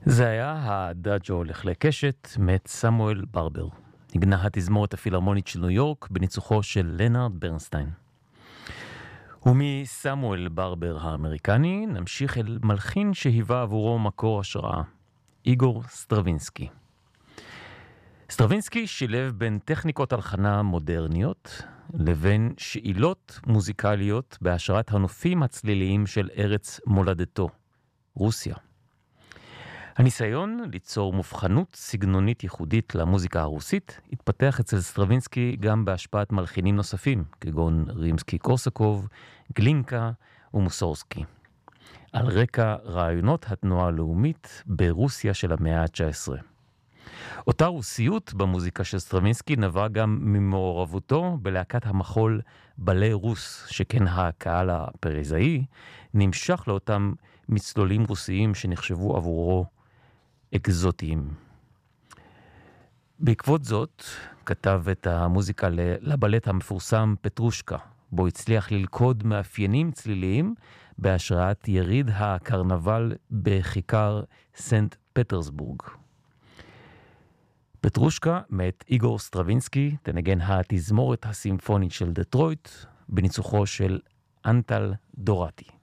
זה היה הדאג'ו לכלי קשת מאת סמואל ברבר. נגנה התזמורת הפילהרמונית של ניו יורק בניצוחו של לנארד ברנסטיין. ומסמואל ברבר האמריקני נמשיך אל מלחין שהיווה עבורו מקור השראה, איגור סטרווינסקי. סטרווינסקי שילב בין טכניקות הלחנה מודרניות לבין שאילות מוזיקליות בהשראת הנופים הצליליים של ארץ מולדתו, רוסיה. הניסיון ליצור מובחנות סגנונית ייחודית למוזיקה הרוסית התפתח אצל סטרווינסקי גם בהשפעת מלחינים נוספים, כגון רימסקי-קורסקוב, גלינקה ומוסורסקי, על רקע רעיונות התנועה הלאומית ברוסיה של המאה ה-19. אותה רוסיות במוזיקה של סטרווינסקי נבעה גם ממעורבותו בלהקת המחול בלי רוס, שכן הקהל הפריזאי נמשך לאותם מצלולים רוסיים שנחשבו עבורו אקזוטיים. בעקבות זאת כתב את המוזיקה לבלט המפורסם פטרושקה, בו הצליח ללכוד מאפיינים צליליים בהשראת יריד הקרנבל בכיכר סנט פטרסבורג. פטרושקה מאת איגור סטרווינסקי תנגן התזמורת הסימפונית של דטרויט בניצוחו של אנטל דורטי.